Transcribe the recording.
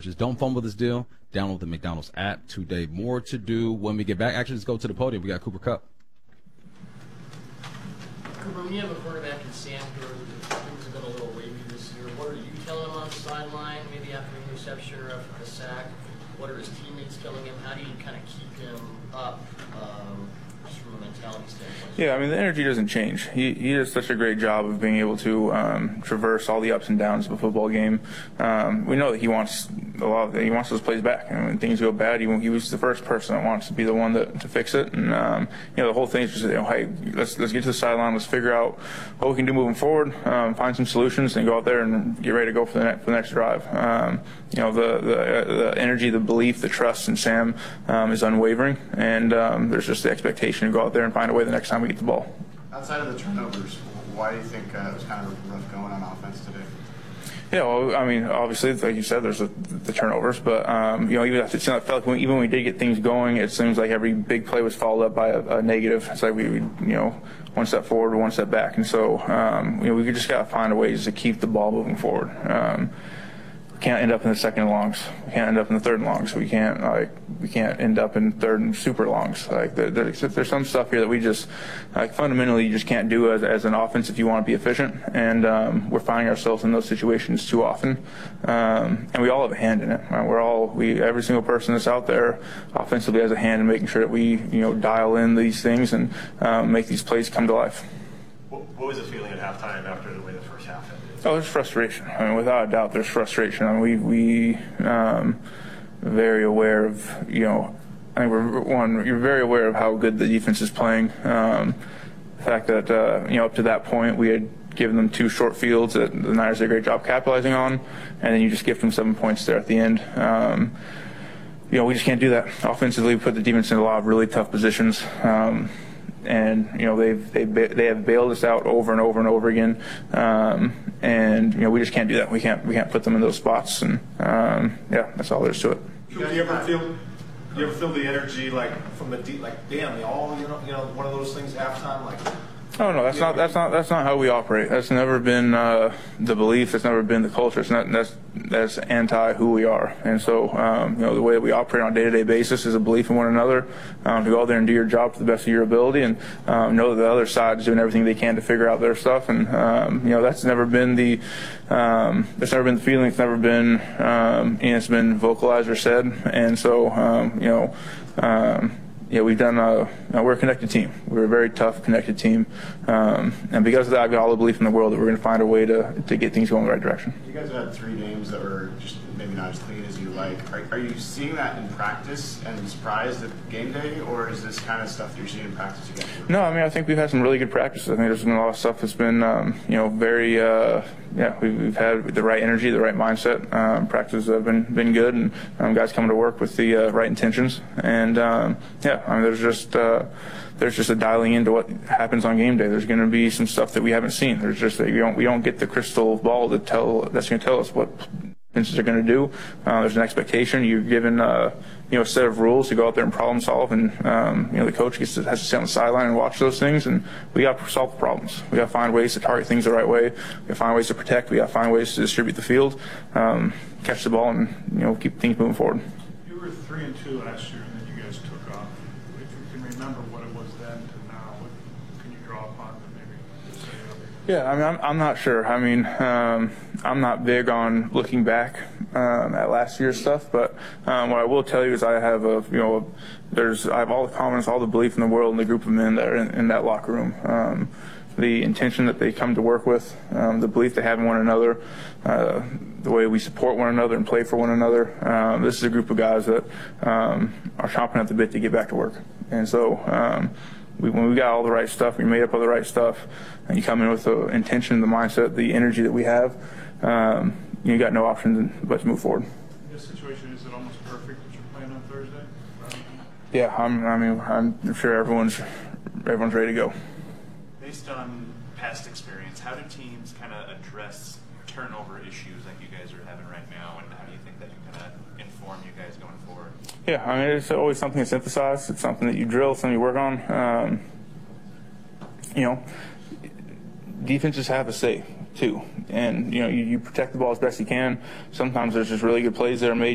beverages. Don't fumble this deal. Download the McDonald's app today. More to do when we get back. Actually, let's go to the podium. We got Cooper Kupp. Cooper, when you have a quarterback in Sam who things have been a little wavy this year, what are you telling him on the sideline, maybe after a reception or after a sack? What are his teammates telling him? How do you kind of keep him up just from a mentality standpoint? Yeah, I mean, the energy doesn't change. He does such a great job of being able to traverse all the ups and downs of a football game. We know that he wants he wants those plays back. And when things go bad, he was the first person that wants to be the one to fix it. And the whole thing is just, hey, let's get to the sideline. Let's figure out what we can do moving forward. Find some solutions and go out there and get ready to go for the next drive. The energy, the belief, the trust in Sam is unwavering, and there's just the expectation to go out there and find a way the next time we get the ball. Outside of the turnovers, why do you think it was kind of rough going on offense today? Yeah, well, I mean, obviously, like you said, there's the turnovers, but even after, it felt like even when we did get things going, it seems like every big play was followed up by a negative. It's like we one step forward, one step back, and so we just got to find ways to keep the ball moving forward. We can't end up in the second and longs. We can't end up in the third and longs. We can't end up in third and super longs. There's some stuff here that we just fundamentally you just can't do as an offense if you want to be efficient. And we're finding ourselves in those situations too often. And we all have a hand in it. Every single person that's out there offensively has a hand in making sure that we dial in these things and make these plays come to life. What was the feeling at halftime after the way the first half ended? Oh, there's frustration. I mean, without a doubt, there's frustration. I mean, we very aware of, I think you're very aware of how good the defense is playing. The fact that, up to that point, we had given them 2 short fields that the Niners did a great job capitalizing on, and then you just gift them 7 points there at the end. We just can't do that. Offensively, we put the defense in a lot of really tough positions. And they have bailed us out over and over and over again, and we just can't do that. We can't put them in those spots, and that's all there is to it. Do you ever feel the energy from the deep, damn, one of those things halftime, Oh no, that's not how we operate. That's never been the belief. That's never been the culture. That's anti who we are. And so the way that we operate on a day-to-day basis is a belief in one another. To go out there and do your job to the best of your ability, and know that the other side is doing everything they can to figure out their stuff. And that's never been the feeling. It's never been it's been vocalized or said. And so we've done. We're a connected team. We're a very tough, connected team, and because of that, I've got all the belief in the world that we're going to find a way to get things going in the right direction. You guys have had 3 games that were just maybe not as clean as you like. Are you seeing that in practice and surprised at game day, or is this kind of stuff that you're seeing in practice again? No, I mean, I think we've had some really good practices. I think there's been a lot of stuff that's been, very. We've had the right energy, the right mindset. Practices have been good, and guys coming to work with the right intentions. And there's just a dialing into what happens on game day. There's going to be some stuff that we haven't seen. There's just we don't get the crystal ball that's going to tell us what defenses are going to do. There's an expectation. You're given a set of rules to go out there and problem solve, and the coach has to sit on the sideline and watch those things. And we got to solve the problems. We got to find ways to target things the right way. We got to find ways to protect. We got to find ways to distribute the field, catch the ball, and keep things moving forward. You were 3-2 last year, and then you guys took off. If you can remember what it was then to now, what can you draw upon to maybe say? Yeah, I mean, I'm not sure. I mean, I'm not big on looking back at last year's stuff, but what I will tell you is I have I have all the confidence, all the belief in the world in the group of men that are in that locker room. The intention that they come to work with, the belief they have in one another, the way we support one another and play for one another. This is a group of guys that are chomping at the bit to get back to work. And so when we got all the right stuff, we made up all the right stuff, and you come in with the intention, the mindset, the energy that we have, you got no option but to move forward. In this situation, is it almost perfect that you're playing on Thursday? Yeah, I'm sure everyone's ready to go. Based on past experience, how do teams kind of address turnover issues like you guys are having right now, and how do you think that can kind of inform you guys going forward? Yeah, I mean, it's always something that's emphasized. It's something that you drill, something you work on. Defenses have a say too, and you protect the ball as best you can. Sometimes there's just really good plays that are made.